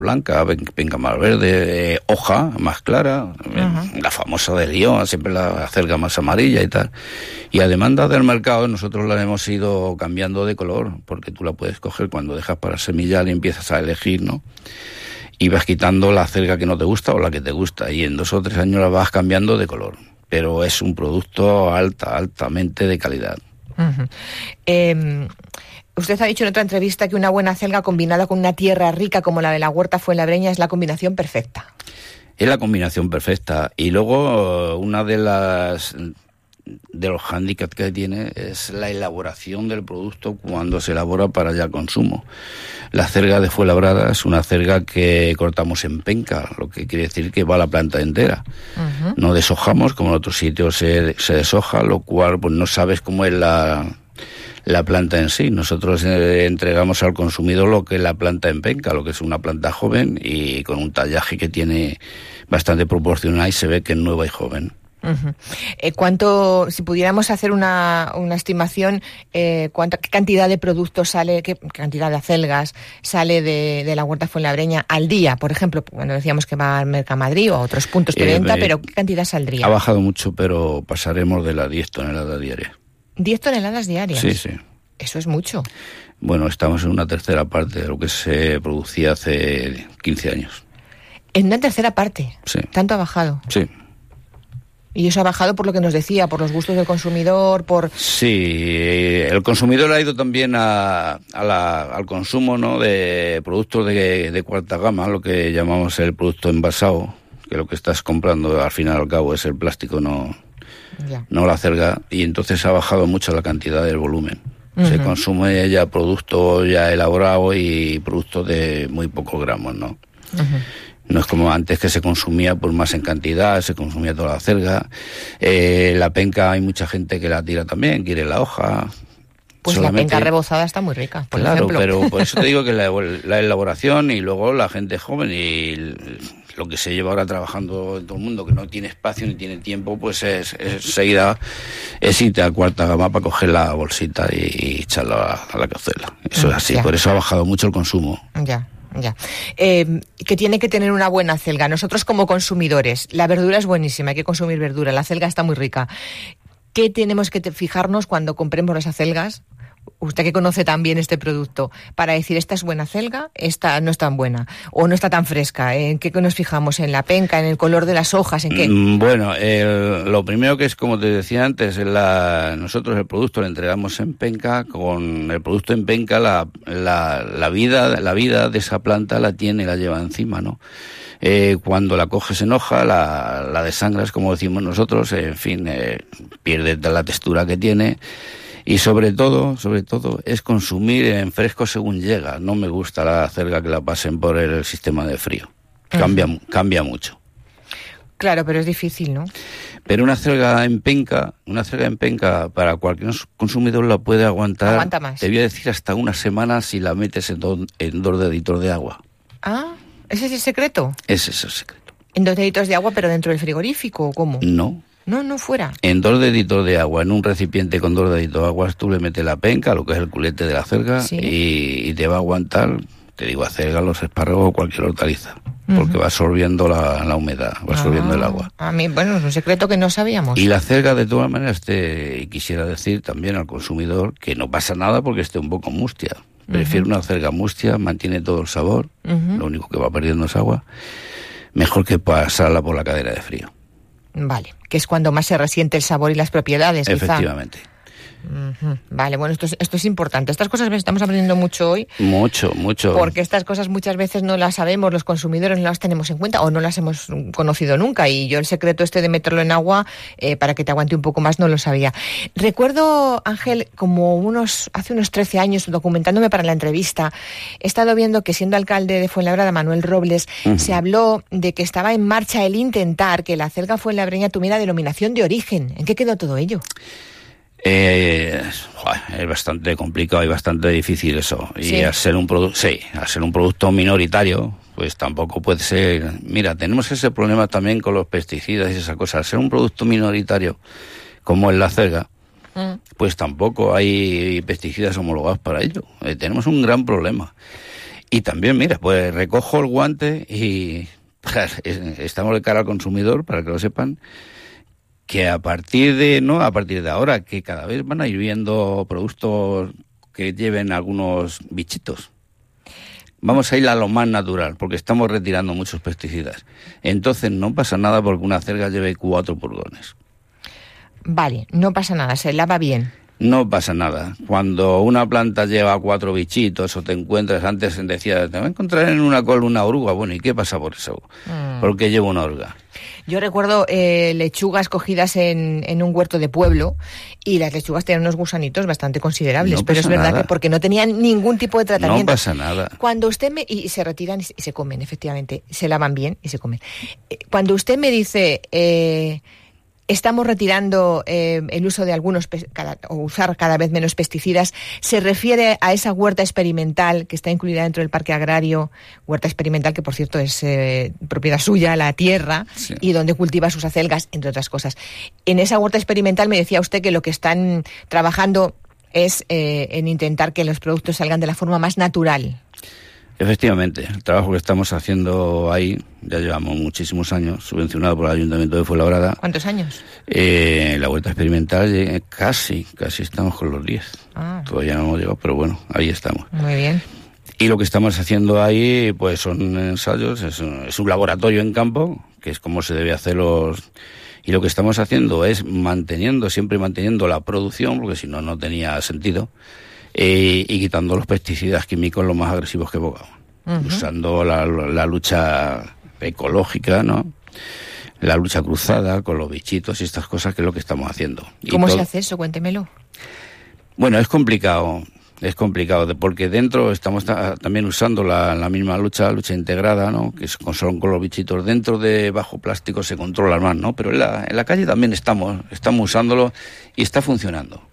blanca, penca más verde, hoja más clara, la famosa de Lyon, siempre la acelga más amarilla y tal. Y a demanda del mercado nosotros la hemos ido cambiando de color, porque tú la puedes coger cuando dejas para semillar y empiezas a elegir, ¿no? Y vas quitando la acelga que no te gusta o la que te gusta, y en 2 o 3 años la vas cambiando de color. Pero es un producto altamente de calidad. Usted ha dicho en otra entrevista que una buena acelga combinada con una tierra rica como la de la huerta Fuenlabreña es la combinación perfecta. Es la combinación perfecta. Y luego una de los hándicaps que tiene es la elaboración del producto cuando se elabora para ya consumo. La acelga de Fuenlabrada es una acelga que cortamos en penca, lo que quiere decir que va a la planta entera. No deshojamos, como en otros sitios se deshoja, lo cual pues no sabes cómo es la planta en sí. Nosotros entregamos al consumidor lo que es la planta en penca, lo que es una planta joven y con un tallaje que tiene bastante proporcional y se ve que es nueva y joven. ¿Cuánto, si pudiéramos hacer una estimación, qué cantidad de productos sale, qué cantidad de acelgas sale de la huerta Fuenlabreña al día? Por ejemplo, cuando decíamos que va al Mercamadrid o a otros puntos de venta, pero ¿qué cantidad saldría? Ha bajado mucho, pero pasaremos de las 10 toneladas diarias. 10 toneladas diarias. Sí, sí. Eso es mucho. Bueno, estamos en una tercera parte de lo que se producía hace 15 años. ¿En una tercera parte? Sí. ¿Tanto ha bajado? Sí. Y eso ha bajado por lo que nos decía, por los gustos del consumidor, por... Sí, el consumidor ha ido también al consumo, ¿no?, de productos de cuarta gama, lo que llamamos el producto envasado, que lo que estás comprando al fin y al cabo es el plástico, no la acelga, y entonces ha bajado mucho la cantidad del volumen. Se consume ya producto ya elaborado y productos de muy pocos gramos, ¿no? No es como antes, que se consumía pues más en cantidad, se consumía toda la acelga. La penca hay mucha gente que la tira también, quiere la hoja. Pues solamente... la penca rebozada está muy rica, por ejemplo. Pero por eso te digo que la elaboración y luego la gente joven y lo que se lleva ahora trabajando en todo el mundo, que no tiene espacio ni tiene tiempo, pues enseguida es irte a cuarta gama para coger la bolsita y echarla a la cazuela. Eso es así, por eso ha bajado mucho el consumo. Ya. Que tiene que tener una buena acelga. Nosotros como consumidores, la verdura es buenísima, hay que consumir verdura, la acelga está muy rica. ¿Qué tenemos que fijarnos cuando compremos las acelgas? Usted que conoce tan bien este producto, para decir esta es buena acelga, esta no es tan buena, o no está tan fresca. ¿En qué nos fijamos? ¿En la penca, en el color de las hojas, en qué? Bueno, lo primero que es, como te decía antes, nosotros el producto lo entregamos en penca. Con el producto en penca la vida de esa planta la lleva encima, ¿no? Cuando la coges en hoja, la desangras, como decimos nosotros, en fin, pierde la textura que tiene. Y sobre todo, es consumir en fresco según llega. No me gusta la acelga que la pasen por el sistema de frío. Cambia mucho. Claro, pero es difícil, ¿no? Pero una acelga en penca para cualquier consumidor la puede aguantar. Aguanta más. Te voy a decir hasta una semana si la metes en 2 deditos de agua. Ah, ¿ese es el secreto? Ese es el secreto. ¿En 2 deditos de agua, pero dentro del frigorífico o cómo? No, fuera. En 2 deditos de agua, en un recipiente con 2 deditos de agua, tú le metes la penca, lo que es el culete de la acelga, ¿sí? y te va a aguantar, te digo, acelga, los espárragos o cualquier hortaliza, porque va absorbiendo la humedad, va absorbiendo el agua. A mí, bueno, es un secreto que no sabíamos. Y la acelga, de todas maneras, quisiera decir también al consumidor que no pasa nada porque esté un poco mustia. Prefiero una acelga mustia, mantiene todo el sabor, lo único que va perdiendo es agua, mejor que pasarla por la cadera de frío. Vale, que es cuando más se resiente el sabor y las propiedades, efectivamente. Quizá. Vale, bueno, esto es importante. Estas cosas estamos aprendiendo mucho hoy. Mucho. Porque estas cosas muchas veces no las sabemos, los consumidores no las tenemos en cuenta o no las hemos conocido nunca. Y yo el secreto de meterlo en agua para que te aguante un poco más no lo sabía. Recuerdo, Ángel, hace unos 13 años, documentándome para la entrevista, he estado viendo que siendo alcalde de Fuenlabrada, Manuel Robles, se habló de que estaba en marcha el intentar que la acelga fuenlabreña tuviera denominación de origen. ¿En qué quedó todo ello? Es bastante complicado y bastante difícil eso. ¿Sí? Y al ser un producto minoritario, pues tampoco puede ser. Mira, tenemos ese problema también con los pesticidas y esa cosa. Al ser un producto minoritario, como es la acelga, pues tampoco hay pesticidas homologados para ello. Tenemos un gran problema. Y también, mira, pues recojo el guante y estamos de cara al consumidor, para que lo sepan, que a partir de ahora, que cada vez van a ir viendo productos que lleven algunos bichitos. Vamos a ir a lo más natural, porque estamos retirando muchos pesticidas. Entonces no pasa nada porque una acelga lleve 4 purgones. Vale, no pasa nada, se lava bien. No pasa nada. Cuando una planta lleva 4 bichitos o te encuentras, antes decía, te voy a encontrar en una col una oruga. Bueno, ¿y qué pasa por eso? Porque lleva una oruga. Yo recuerdo lechugas cogidas en un huerto de pueblo y las lechugas tenían unos gusanitos bastante considerables, No pero es pasa verdad nada. que porque no tenían ningún tipo de tratamiento. No pasa nada. Cuando usted y se retiran y se comen, efectivamente, se lavan bien y se comen. Cuando usted me dice estamos retirando el uso de algunos o usar cada vez menos pesticidas, ¿se refiere a esa huerta experimental que está incluida dentro del parque agrario? Huerta experimental que, por cierto, es propiedad suya, la tierra, sí, y donde cultiva sus acelgas, entre otras cosas. En esa huerta experimental me decía usted que lo que están trabajando es en intentar que los productos salgan de la forma más natural. Efectivamente, el trabajo que estamos haciendo ahí, ya llevamos muchísimos años, subvencionado por el Ayuntamiento de Fuenlabrada. ¿Cuántos años? La vuelta experimental casi estamos con los 10. Todavía no hemos llegado, pero bueno, ahí estamos. Muy bien. Y lo que estamos haciendo ahí, pues son ensayos, es un laboratorio en campo, que es como se debe hacer y lo que estamos haciendo es siempre manteniendo la producción, porque si no, no tenía sentido. Y quitando los pesticidas químicos los más agresivos que podamos, usando la lucha ecológica, ¿no? La lucha cruzada con los bichitos y estas cosas, que es lo que estamos haciendo. ¿Cómo se hace eso? Cuéntemelo. Bueno, es complicado, porque dentro estamos también usando la misma lucha integrada, ¿no? Que son con los bichitos. Dentro de bajo plástico se controla más, ¿no? Pero en la calle también estamos usándolo y está funcionando.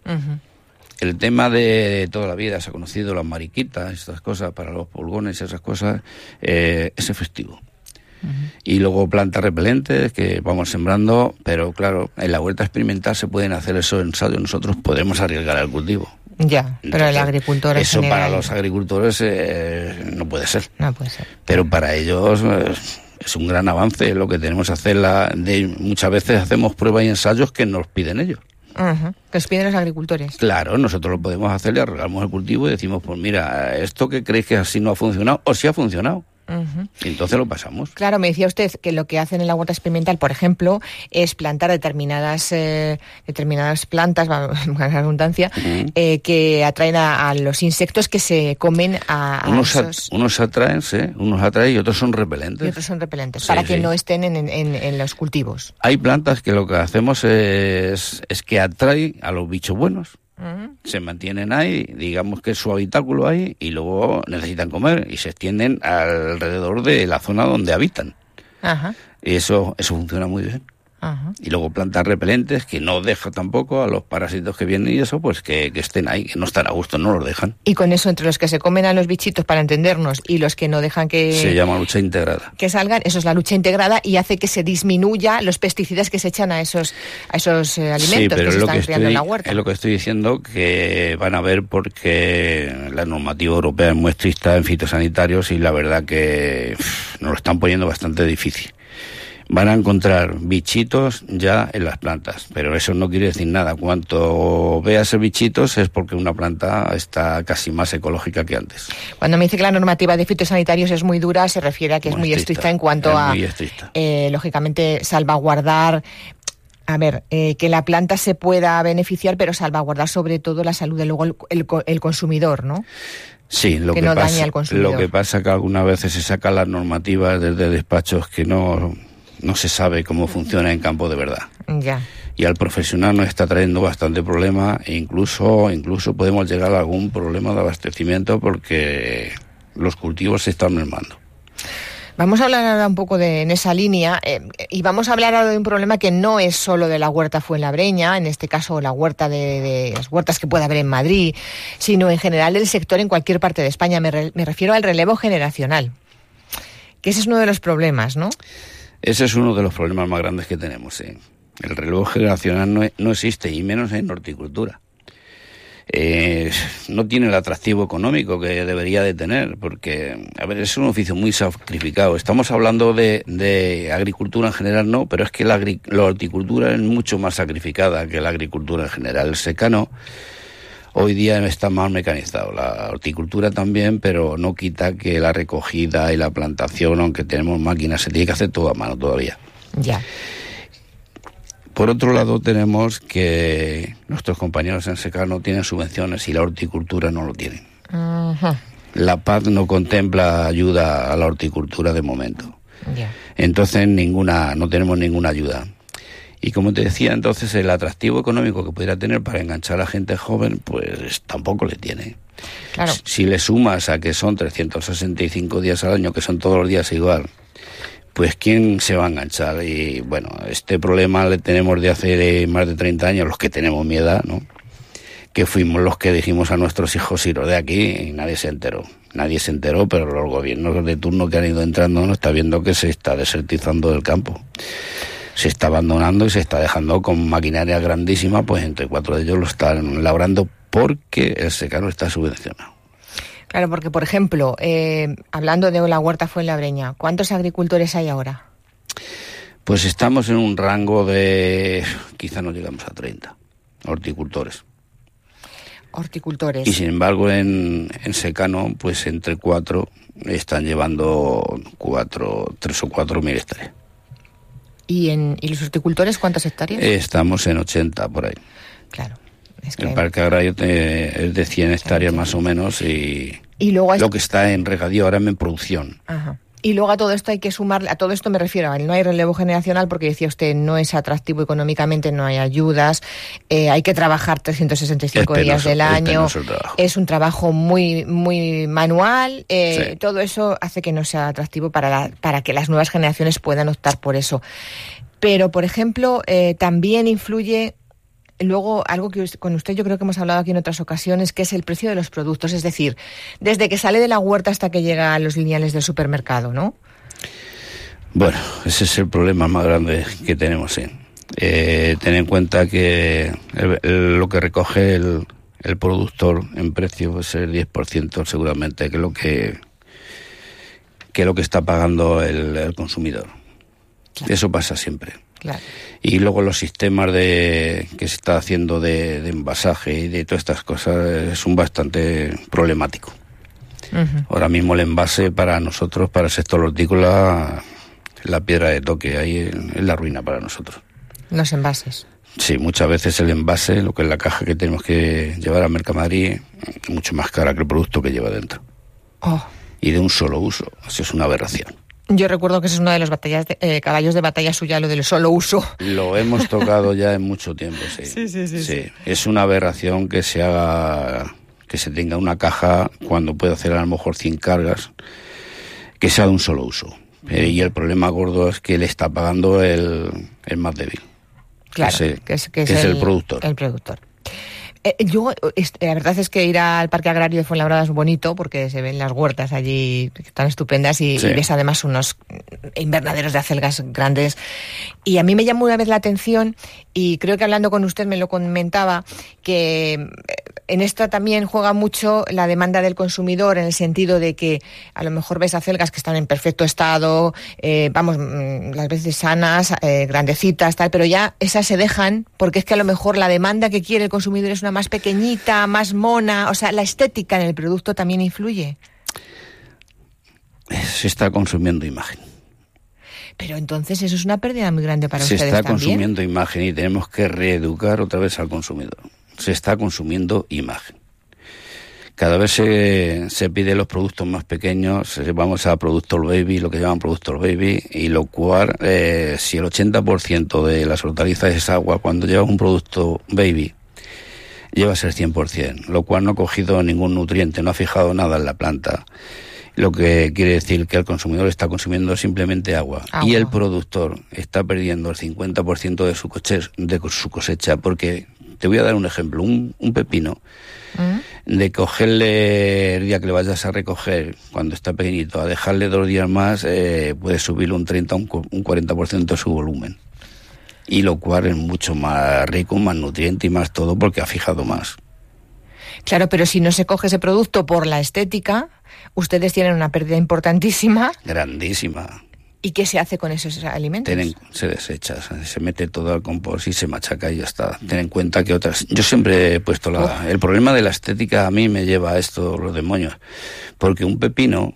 El tema de toda la vida se ha conocido, las mariquitas, estas cosas, para los pulgones, esas cosas, es efectivo. Y luego plantas repelentes que vamos sembrando, pero claro, en la huerta experimental se pueden hacer esos ensayos, nosotros podemos arriesgar el cultivo. Ya, pero entonces, el agricultor eso para los agricultores no puede ser. No puede ser. Pero para ellos es un gran avance lo que tenemos que hacer. Muchas veces hacemos pruebas y ensayos que nos piden ellos. Que os piden los agricultores. Claro, nosotros lo podemos hacer, le arreglamos el cultivo y decimos, pues mira, esto que creéis que así no ha funcionado, o sí ha funcionado. Y entonces lo pasamos. Claro, me decía usted que lo que hacen en la huerta experimental, por ejemplo, es plantar determinadas plantas, valga la redundancia, que atraen a los insectos que se comen unos atraen y otros son repelentes. Sí, para que no estén en los cultivos. Hay plantas que lo que hacemos es que atraen a los bichos buenos. Se mantienen ahí, digamos que es su habitáculo ahí, y luego necesitan comer y se extienden alrededor de la zona donde habitan. Y eso funciona muy bien. Y luego plantas repelentes que no deja tampoco a los parásitos que vienen y eso, pues que estén ahí, que no están a gusto, no los dejan. Y con eso, entre los que se comen a los bichitos, para entendernos, y los que no dejan que... Se llama lucha integrada. Que salgan, eso es la lucha integrada, y hace que se disminuya los pesticidas que se echan a esos alimentos que se están creando en la huerta. Es lo que estoy diciendo, que van a ver, porque la normativa europea es muy estricta en fitosanitarios y la verdad que nos lo están poniendo bastante difícil. Van a encontrar bichitos ya en las plantas, pero eso no quiere decir nada. Cuanto veas bichitos es porque una planta está casi más ecológica que antes. Cuando me dice que la normativa de fitosanitarios es muy dura, se refiere a que es muy estricta en cuanto a, lógicamente, salvaguardar... que la planta se pueda beneficiar, pero salvaguardar sobre todo la salud de luego el consumidor, ¿no? Sí, lo que pasa que algunas veces se sacan las normativas desde despachos que no se sabe cómo funciona en campo de verdad. Ya. Y al profesional nos está trayendo bastante problema, e incluso podemos llegar a algún problema de abastecimiento porque los cultivos se están mermando. Vamos a hablar ahora un poco en esa línea y vamos a hablar ahora de un problema que no es solo de la huerta fuenlabreña, en este caso la huerta de las huertas que puede haber en Madrid, sino en general del sector en cualquier parte de España. Me refiero al relevo generacional, que ese es uno de los problemas, ¿no? Ese es uno de los problemas más grandes que tenemos. El relevo generacional no existe, y menos en horticultura. no tiene el atractivo económico que debería de tener, porque, a ver, es un oficio muy sacrificado. Estamos hablando de agricultura en general, no, pero es que la horticultura es mucho más sacrificada que la agricultura en general. El secano hoy día está más mecanizado, la horticultura también, pero no quita que la recogida y la plantación, aunque tenemos máquinas, se tiene que hacer todo a mano todavía. Ya. Por otro lado, tenemos que nuestros compañeros en secano tienen subvenciones y la horticultura no lo tienen. Uh-huh. La PAC no contempla ayuda a la horticultura de momento. Yeah. Entonces, no tenemos ninguna ayuda. Y como te decía, entonces el atractivo económico que pudiera tener para enganchar a gente joven, pues tampoco le tiene. Claro. Si le sumas a que son 365 días al año, que son todos los días igual, pues ¿quién se va a enganchar? Y bueno, este problema le tenemos de hace más de 30 años, los que tenemos mi edad, ¿no? Que fuimos los que dijimos a nuestros hijos iros de aquí y nadie se enteró. Nadie se enteró, pero los gobiernos de turno que han ido entrando no está viendo que se está desertizando del campo. Se está abandonando y se está dejando con maquinaria grandísima, pues entre 4 de ellos lo están labrando porque el secano está subvencionado. Claro, porque, por ejemplo, hablando de la huerta Fuenlabreña, ¿cuántos agricultores hay ahora? Pues estamos en un rango de... quizá no llegamos a 30 horticultores. Horticultores. Y sin embargo, en secano, pues entre 4 están llevando 3 o 4 mil hectáreas. ¿Y los horticultores cuántas hectáreas? Estamos en 80 por ahí. Claro. Es que el parque agrario es de 100 hectáreas más o menos y luego lo que está en regadío ahora en producción. Ajá. Y luego a todo esto hay que sumar, a todo esto me refiero, no hay relevo generacional porque decía usted, no es atractivo económicamente, no hay ayudas, hay que trabajar 365 días del año, es un trabajo muy muy manual, sí. Todo eso hace que no sea atractivo para que las nuevas generaciones puedan optar por eso. Pero, por ejemplo, también influye... Luego, algo que con usted yo creo que hemos hablado aquí en otras ocasiones, que es el precio de los productos, es decir, desde que sale de la huerta hasta que llega a los lineales del supermercado, ¿no? Bueno, ese es el problema más grande que tenemos, sí. Ten en cuenta que lo que recoge el productor en precio es el 10% seguramente, que es lo que está pagando el consumidor. Claro. Eso pasa siempre. Claro. Y luego los sistemas que se está haciendo de envasaje y de todas estas cosas son bastante problemáticos. Uh-huh. Ahora mismo el envase para nosotros, para el sector hortícola, la piedra de toque, ahí es la ruina para nosotros. Los envases. Sí, muchas veces el envase, lo que es la caja que tenemos que llevar a Mercamadrid, es mucho más cara que el producto que lleva dentro. Oh. Y de un solo uso, eso es una aberración. Yo recuerdo que esa es una de los caballos de batalla suya, lo del solo uso. Lo hemos tocado ya en mucho tiempo, sí. Sí. Es una aberración que se tenga una caja cuando puede hacer a lo mejor 100 cargas, que sea de un solo uso. Y el problema gordo es que le está pagando el más débil. Claro, que es el productor. El productor. La verdad es que ir al Parque Agrario de Fuenlabrada es bonito porque se ven las huertas allí que están estupendas y ves además unos invernaderos de acelgas grandes. Y a mí me llamó una vez la atención y creo que hablando con usted me lo comentaba que en esta también juega mucho la demanda del consumidor en el sentido de que a lo mejor ves acelgas que están en perfecto estado, las veces sanas, grandecitas, tal, pero ya esas se dejan porque es que a lo mejor la demanda que quiere el consumidor es una más pequeñita, más mona, o sea, la estética en el producto también influye. Se está consumiendo imagen. Pero entonces eso es una pérdida muy grande para ustedes también. Se está consumiendo imagen y tenemos que reeducar otra vez al consumidor. Se está consumiendo imagen. Cada vez se pide los productos más pequeños, vamos a productor baby, lo que llaman productor baby, y lo cual, si el 80% de las hortalizas es agua, cuando llevas un producto baby, llevas el 100%, lo cual no ha cogido ningún nutriente, no ha fijado nada en la planta. Lo que quiere decir que el consumidor está consumiendo simplemente agua. Y el productor está perdiendo el 50% de su cosecha, porque te voy a dar un ejemplo, un pepino, de cogerle el día que le vayas a recoger cuando está pequeñito, a dejarle 2 días más, puede subir un 30 un 40% su volumen. Y lo cual es mucho más rico, más nutriente y más todo porque ha fijado más. Claro, pero si no se coge ese producto por la estética, ustedes tienen una pérdida importantísima. Grandísima. ¿Y qué se hace con esos alimentos? Se desecha, se mete todo al compost y se machaca y ya está. Ten en cuenta que otras... Yo siempre he puesto el problema de la estética a mí me lleva a esto, los demonios. Porque un pepino,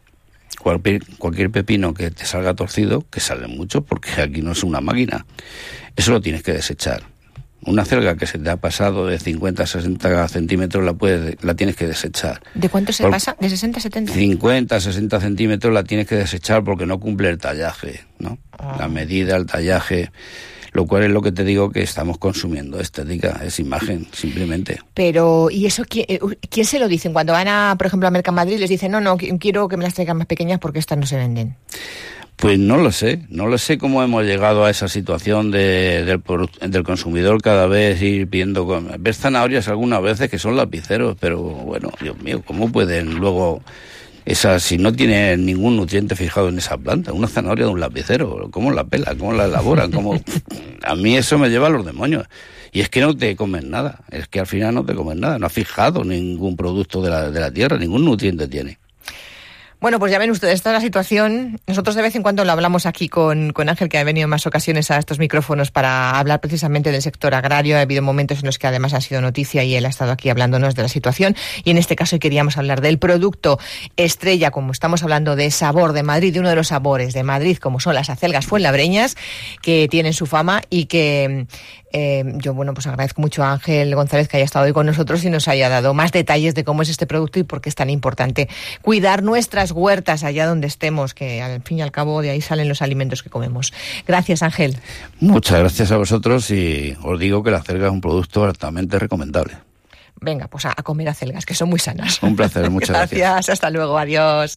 cualquier pepino que te salga torcido, que sale mucho, porque aquí no es una máquina, eso lo tienes que desechar. Una acelga que se te ha pasado de 50 a 60 centímetros la tienes que desechar. ¿De cuánto se pasa? ¿De 60 a 70? 50 a 60 centímetros la tienes que desechar porque no cumple el tallaje, ¿no? La medida, el tallaje, lo cual es lo que te digo que estamos consumiendo estética, es imagen, simplemente. Pero, ¿y eso quién se lo dicen? Cuando van, por ejemplo, a Mercamadrid les dicen, no, quiero que me las traigan más pequeñas porque estas no se venden. Pues no lo sé cómo hemos llegado a esa situación del consumidor cada vez ir pidiendo... Ver zanahorias algunas veces que son lapiceros, pero bueno, Dios mío, ¿cómo pueden luego esas, si no tienen ningún nutriente fijado en esa planta? Una zanahoria de un lapicero, ¿cómo la pelan? ¿Cómo la elaboran? A mí eso me lleva a los demonios. Y es que no te comen nada, es que al final no te comen nada, no has fijado ningún producto de la tierra, ningún nutriente tiene. Bueno, pues ya ven ustedes, esta es la situación. Nosotros de vez en cuando lo hablamos aquí con Ángel, que ha venido en más ocasiones a estos micrófonos para hablar precisamente del sector agrario. Ha habido momentos en los que además ha sido noticia y él ha estado aquí hablándonos de la situación. Y en este caso queríamos hablar del producto estrella, como estamos hablando de sabor de Madrid, de uno de los sabores de Madrid, como son las acelgas fuenlabreñas, que tienen su fama y que... yo, pues agradezco mucho a Ángel González que haya estado hoy con nosotros y nos haya dado más detalles de cómo es este producto y por qué es tan importante cuidar nuestras huertas allá donde estemos, que al fin y al cabo de ahí salen los alimentos que comemos. Gracias, Ángel. Muchas gracias a vosotros y os digo que la acelga es un producto altamente recomendable. Venga, pues a comer acelgas, que son muy sanas. Un placer, muchas gracias. Gracias, hasta luego, adiós.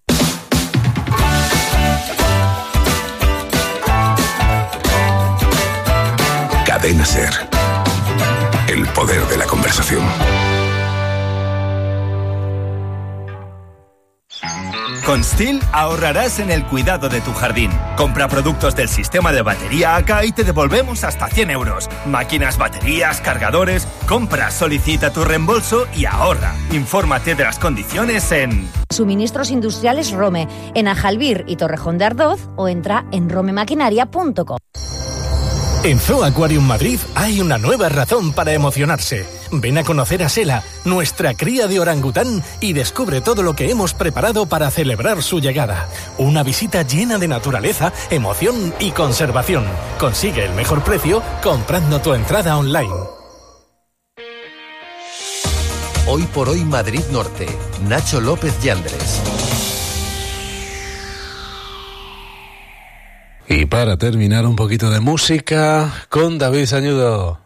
Cadena SER. El poder de la conversación. Con STIHL ahorrarás en el cuidado de tu jardín. Compra productos del sistema de batería AK y te devolvemos hasta 100 euros. Máquinas, baterías, cargadores. Compra, solicita tu reembolso y ahorra. Infórmate de las condiciones en... Suministros Industriales Rome, en Ajalbir y Torrejón de Ardoz, o entra en romemaquinaria.com. En Zoo Aquarium Madrid hay una nueva razón para emocionarse. Ven a conocer a Sela, nuestra cría de orangután, y descubre todo lo que hemos preparado para celebrar su llegada. Una visita llena de naturaleza, emoción y conservación. Consigue el mejor precio comprando tu entrada online. Hoy por hoy Madrid Norte. Nacho López Yandres. Y para terminar, un poquito de música con David Sañudo.